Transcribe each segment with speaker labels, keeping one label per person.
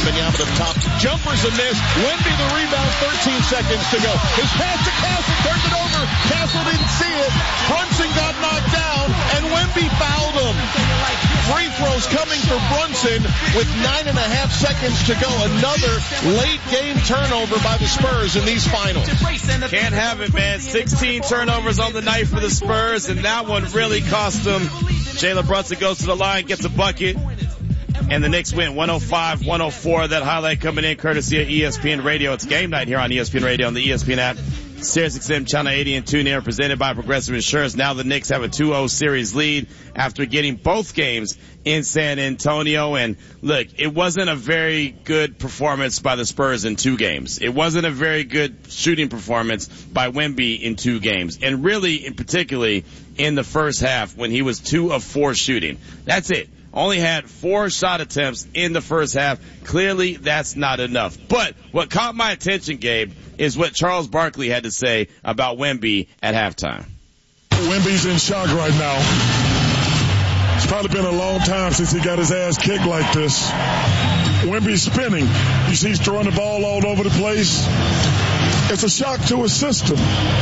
Speaker 1: Wembanyama up top. Jumpers a miss. Wemby the rebound, 13 seconds to go. His pass to Castle, turned it over. Castle didn't see it. Brunson got knocked down, and Wemby fouled him. Free throws coming for Brunson with 9.5 seconds to go. Another late game turnover by the Spurs in these finals.
Speaker 2: Can't have it, man. 16 turnovers on the night for the Spurs, and that one really cost them. Jalen Brunson goes to the line, gets a bucket, and the Knicks win 105-104. That highlight coming in courtesy of ESPN Radio. It's game night here on ESPN Radio on the ESPN app. SiriusXM Channel 80 and TuneIn, presented by Progressive Insurance. Now the Knicks have a 2-0 series lead after getting both games in San Antonio. And look, it wasn't a very good performance by the Spurs in 2 games. It wasn't a very good shooting performance by Wemby in 2 games. And really, particularly in the first half when he was 2 of 4 shooting. That's it. Only had 4 shot attempts in the first half. Clearly, that's not enough. But what caught my attention, Gabe, is what Charles Barkley had to say about Wemby at halftime.
Speaker 3: Wemby's in shock right now. It's probably been a long time since he got his ass kicked like this. Wemby's spinning. You see he's throwing the ball all over the place. It's a shock to his system.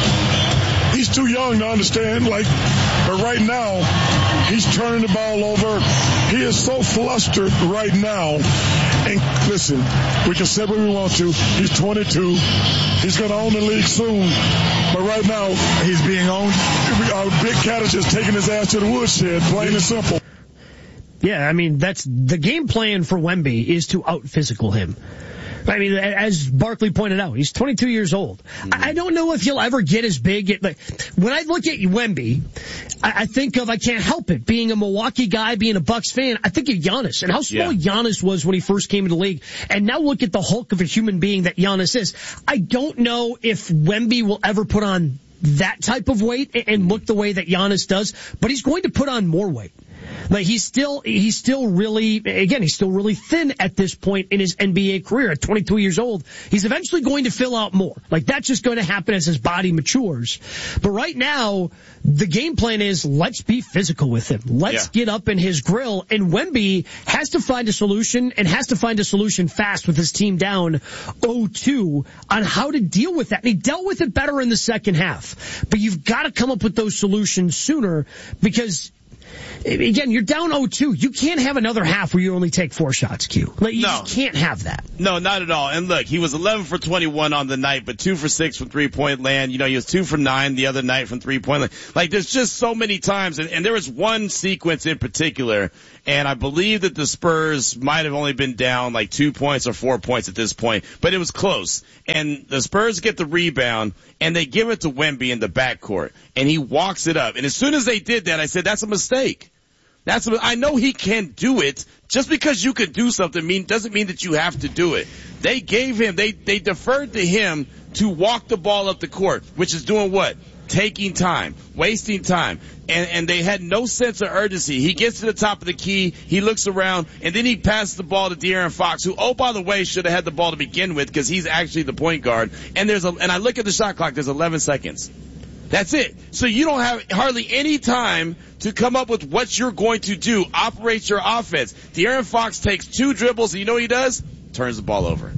Speaker 3: He's too young to understand, but right now, he's turning the ball over. He is so flustered right now. And listen, we can say what we want to. He's 22. He's going to own the league soon. But right now, he's being owned. Big Cat is just taking his ass to the woodshed, plain and simple.
Speaker 4: Yeah, I mean, that's the game plan for Wemby is to out-physical him. I mean, as Barkley pointed out, he's 22 years old. I don't know if he'll ever get as big. When I look at Wemby, I think of, I can't help it, being a Milwaukee guy, being a Bucks fan, I think of Giannis and how small Giannis was when he first came into the league. And now look at the hulk of a human being that Giannis is. I don't know if Wemby will ever put on that type of weight and look the way that Giannis does, but he's going to put on more weight. Like he's still really thin at this point in his NBA career at 22 years old. He's eventually going to fill out more. Like that's just going to happen as his body matures. But right now, the game plan is let's be physical with him. Let's get up in his grill. And Wemby has to find a solution and has to find a solution fast with his team down 0-2 on how to deal with that. And he dealt with it better in the second half. But you've got to come up with those solutions sooner because again, you're down 0-2. You can't have another half where you only take 4 shots, Q. You just can't have that.
Speaker 2: No, not at all. And look, he was 11 for 21 on the night, but 2 for 6 from three-point land. You know, he was 2 for 9 the other night from three-point land. Like, there's just so many times, and there was one sequence in particular, and I believe that the Spurs might have only been down like 2 points or 4 points at this point, but it was close. And the Spurs get the rebound, and they give it to Wemby in the backcourt, and he walks it up. And as soon as they did that, I said, that's a mistake. I know he can do it. Just because you can do something doesn't mean that you have to do it. They deferred to him to walk the ball up the court, which is doing what? Taking time, wasting time. And they had no sense of urgency. He gets to the top of the key, he looks around, and then he passes the ball to De'Aaron Fox, who, oh, by the way, should have had the ball to begin with because he's actually the point guard. And I look at the shot clock, there's 11 seconds. That's it. So you don't have hardly any time to come up with what you're going to do, operate your offense. De'Aaron Fox takes 2 dribbles, and you know what he does? Turns the ball over.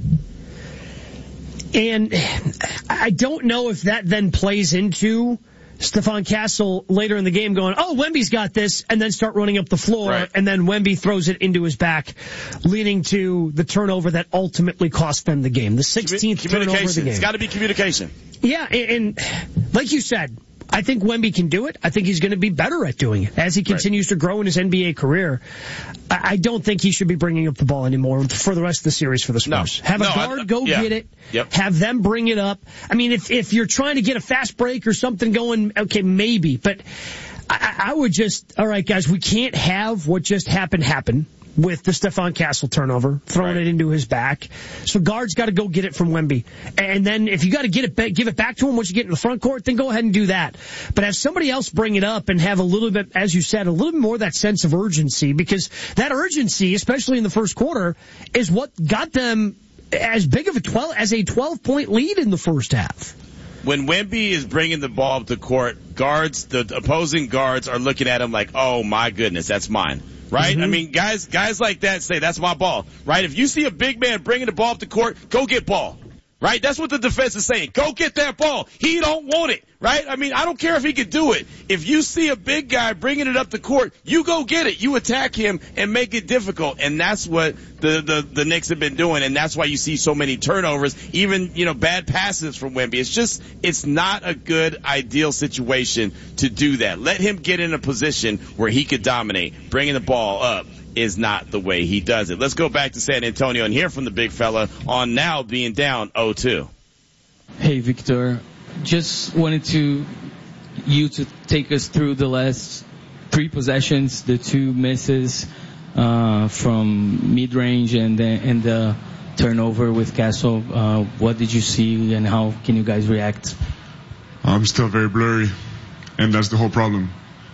Speaker 4: And I don't know if that then plays into Stephon Castle later in the game going, oh, Wemby's got this, and then start running up the floor, right. And then Wemby throws it into his back, leading to the turnover that ultimately cost them the game. The 16th turnover of the game.
Speaker 2: It's got to be communication.
Speaker 4: Yeah, and like you said, I think Wemby can do it. I think he's going to be better at doing it as he continues to grow in his NBA career. I don't think he should be bringing up the ball anymore for the rest of the series for the Spurs. Have a guard get it.
Speaker 2: Yep.
Speaker 4: Have them bring it up. I mean, if you're trying to get a fast break or something going, okay, maybe. But I would just, all right, guys, we can't have what just happened with the Stephon Castle turnover, throwing it into his back. So guards got to go get it from Wemby. And then if you got to give it back to him once you get in the front court, then go ahead and do that. But have somebody else bring it up and have a little bit, as you said, a little bit more of that sense of urgency, because that urgency, especially in the first quarter, is what got them as big of a 12-point lead in the first half.
Speaker 2: When Wemby is bringing the ball up the court, the opposing guards are looking at him like, oh my goodness, that's mine. right?
Speaker 4: Mm-hmm.
Speaker 2: I mean, guys like that say, that's my ball, right? If you see a big man bringing the ball up the court, go get ball. Right? That's what the defense is saying. Go get that ball. He don't want it. Right? I mean, I don't care if he could do it. If you see a big guy bringing it up the court, you go get it. You attack him and make it difficult. And that's what the Knicks have been doing. And that's why you see so many turnovers, even, bad passes from Wemby. It's not a good, ideal situation to do that. Let him get in a position where he could dominate. Bringing the ball up is not the way he does it. Let's go back to San Antonio and hear from the big fella on now being down 0-2.
Speaker 5: Hey, Victor. Just wanted you to take us through the last 3 possessions, the 2 misses from mid-range and the turnover with Castle. What did you see and how can you guys react?
Speaker 6: I'm still very blurry, and that's the whole problem.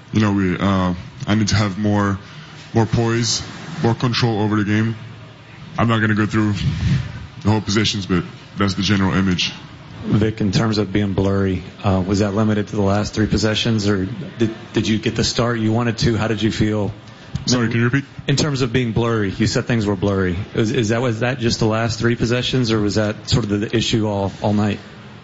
Speaker 6: I need to have more poise, more control over the game. I'm not going to go through the whole positions, but that's the general image.
Speaker 7: Vic, in terms of being blurry, was that limited to the last 3 possessions, or did you get the start you wanted to? How did you feel?
Speaker 6: Sorry, can you repeat?
Speaker 7: In terms of being blurry, you said things were blurry. Was that just the last 3 possessions, or was that sort of the issue all night?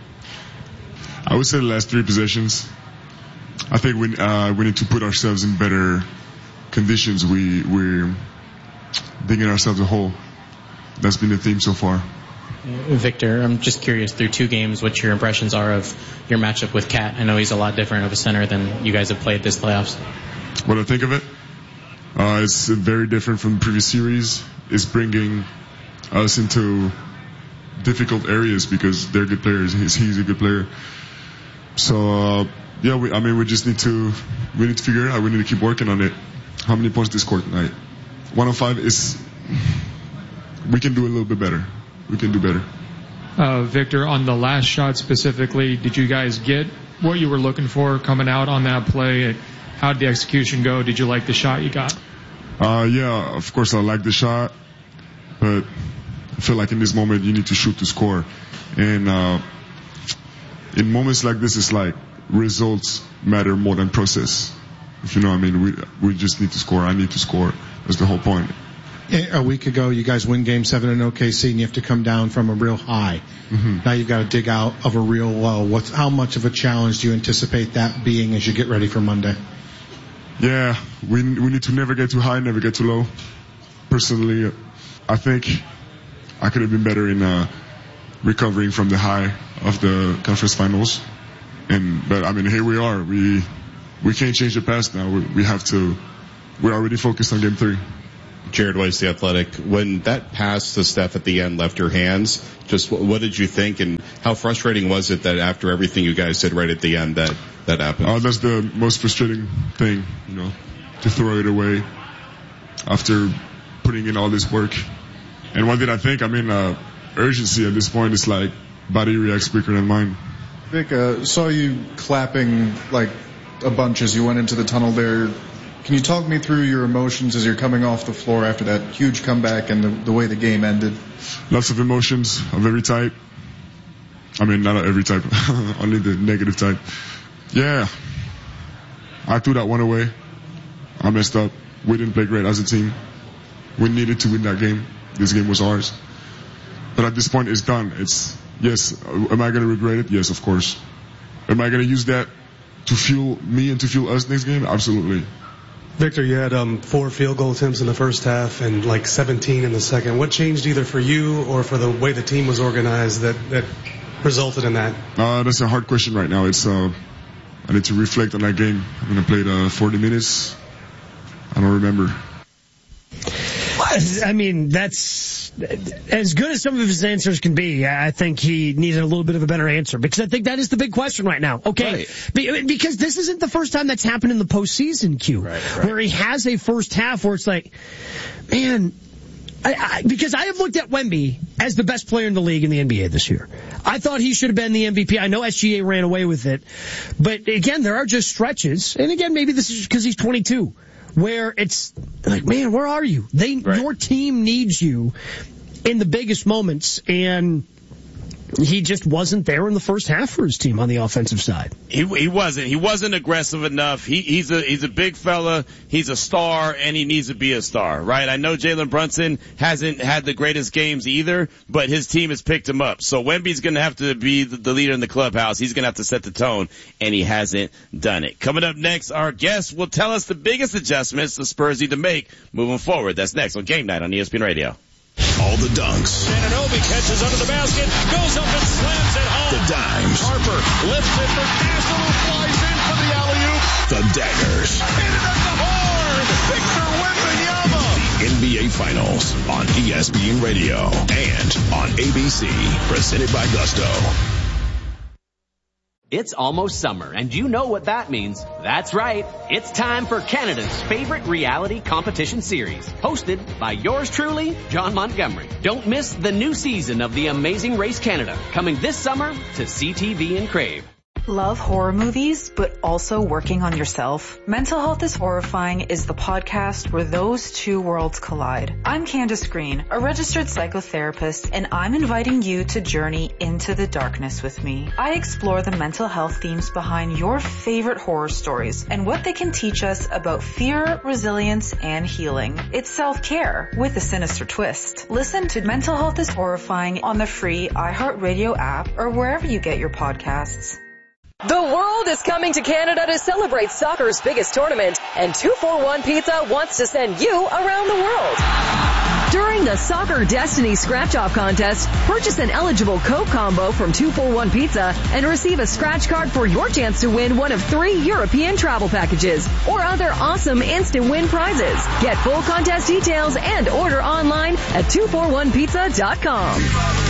Speaker 6: I would say the last 3 possessions. I think we need to put ourselves in better conditions. We're digging ourselves a hole. That's been the theme so far.
Speaker 8: Victor, I'm just curious, through 2 games, what your impressions are of your matchup with Cat. I know he's a lot different of a center than you guys have played this playoffs.
Speaker 6: What I think of it? It's very different from the previous series. It's bringing us into difficult areas because they're good players. He's a good player. So, we just need to figure it out. We need to keep working on it. How many points this court tonight? 105 is, we can do a little bit better. We can do better.
Speaker 9: Victor, on the last shot specifically, did you guys get what you were looking for coming out on that play? How did the execution go? Did you like the shot you got?
Speaker 6: Yeah, of course I like the shot, but I feel like in this moment you need to shoot to score. And in moments like this, it's like results matter more than process. If you know what I mean, we just need to score. I need to score. That's the whole point.
Speaker 10: A week ago, you guys win Game 7 in OKC, and you have to come down from a real high. Mm-hmm. Now you've got to dig out of a real low. How much of a challenge do you anticipate that being as you get ready for Monday?
Speaker 6: Yeah, we need to never get too high, never get too low. Personally, I think I could have been better in recovering from the high of the conference finals. But here we are. We can't change the past now. We're already focused on Game 3.
Speaker 11: Jared Weiss, The Athletic. When that pass to Steph at the end left your hands, just what did you think, and how frustrating was it that after everything you guys did right at the end that happened?
Speaker 6: That's the most frustrating thing, to throw it away after putting in all this work. And what did I think? Urgency at this point is like body reacts quicker than mine.
Speaker 12: Vic, saw you clapping like a bunch as you went into the tunnel there. Can you talk me through your emotions as you're coming off the floor after that huge comeback and the way the game ended?
Speaker 6: Lots of emotions of every type. Not every type, only the negative type. Yeah, I threw that one away. I messed up. We didn't play great as a team. We needed to win that game. This game was ours. But at this point, it's done. Yes, am I going to regret it? Yes, of course. Am I going to use that to fuel me and to fuel us next game? Absolutely.
Speaker 13: Victor, you had 4 field goal attempts in the first half and 17 in the second. What changed either for you or for the way the team was organized that resulted in that?
Speaker 6: That's a hard question right now. I need to reflect on that game. I'm going to play 40 minutes. I don't remember.
Speaker 4: That's as good as some of his answers can be. I think he needed a little bit of a better answer because I think that is the big question right now. Okay. Right. Because this isn't the first time that's happened in the postseason, Q, right. Where he has a first half where it's like, man, because I have looked at Wemby as the best player in the league in the NBA this year. I thought he should have been the MVP. I know SGA ran away with it. But again, there are just stretches. And again, maybe this is because he's 22. Where it's like, man, where are you? Your team needs you in the biggest moments. And He just wasn't there in the first half for his team on the offensive side.
Speaker 2: He wasn't aggressive enough. He's a big fella. He's a star, and he needs to be a star, right? I know Jalen Brunson hasn't had the greatest games either, but his team has picked him up. So Wemby's going to have to be the leader in the clubhouse. He's going to have to set the tone, and he hasn't done it. Coming up next, our guest will tell us the biggest adjustments the Spurs need to make moving forward. That's next on Game Night on ESPN Radio.
Speaker 14: All the dunks.
Speaker 1: Anunoby catches under the basket, goes up and slams it home.
Speaker 14: The dimes.
Speaker 1: Harper lifts it for Castle, who flies in for the alley-oop.
Speaker 14: The daggers.
Speaker 1: Hit it at the horn. Victor Wembanyama.
Speaker 14: The NBA Finals on ESPN Radio and on ABC. Presented by Gusto.
Speaker 15: It's almost summer, and you know what that means. That's right. It's time for Canada's favorite reality competition series, hosted by yours truly, John Montgomery. Don't miss the new season of The Amazing Race Canada, coming this summer to CTV and Crave.
Speaker 16: Love horror movies, but also working on yourself? Mental Health is Horrifying is the podcast where those two worlds collide. I'm Candace Green, a registered psychotherapist, and I'm inviting you to journey into the darkness with me. I explore the mental health themes behind your favorite horror stories and what they can teach us about fear, resilience, and healing. It's self-care with a sinister twist. Listen to Mental Health is Horrifying on the free iHeartRadio app or wherever you get your podcasts.
Speaker 17: The world is coming to Canada to celebrate soccer's biggest tournament, and 241 Pizza wants to send you around the world. During the Soccer Destiny Scratch-Off Contest, purchase an eligible Coke combo from 241 Pizza and receive a scratch card for your chance to win one of 3 European travel packages or other awesome instant win prizes. Get full contest details and order online at 241pizza.com.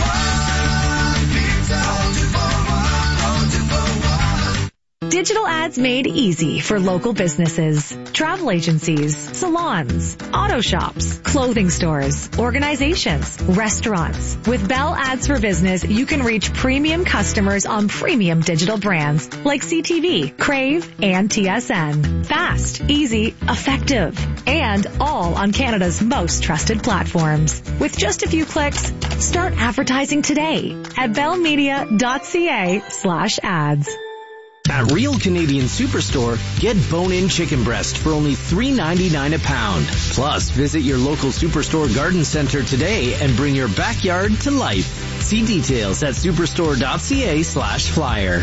Speaker 18: Digital ads made easy for local businesses, travel agencies, salons, auto shops, clothing stores, organizations, restaurants. With Bell Ads for Business, you can reach premium customers on premium digital brands like CTV, Crave, and TSN. Fast, easy, effective, and all on Canada's most trusted platforms. With just a few clicks, start advertising today at bellmedia.ca/ads.
Speaker 19: At Real Canadian Superstore, get bone-in chicken breast for only $3.99 a pound. Plus, visit your local Superstore garden center today and bring your backyard to life. See details at superstore.ca/flyer.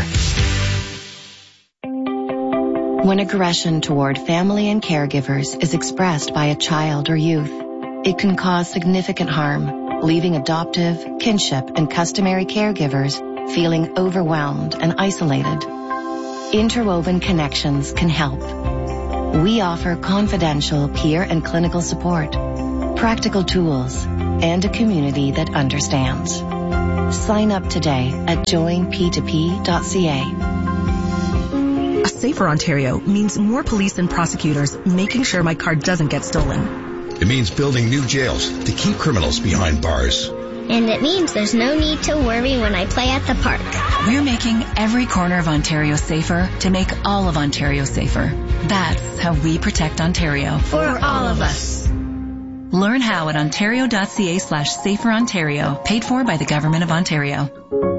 Speaker 20: When aggression toward family and caregivers is expressed by a child or youth, it can cause significant harm, leaving adoptive, kinship, and customary caregivers feeling overwhelmed and isolated. Interwoven Connections can help. We offer confidential peer and clinical support, practical tools, and a community that understands. Sign up today at joinp2p.ca.
Speaker 21: A safer Ontario means more police and prosecutors making sure my car doesn't get stolen.
Speaker 22: It means building new jails to keep criminals behind bars.
Speaker 23: And it means there's no need to worry when I play at the park.
Speaker 24: We're making every corner of Ontario safer to make all of Ontario safer. That's how we protect Ontario.
Speaker 23: For all of us.
Speaker 24: Learn how at ontario.ca/saferontario, paid for by the Government of Ontario.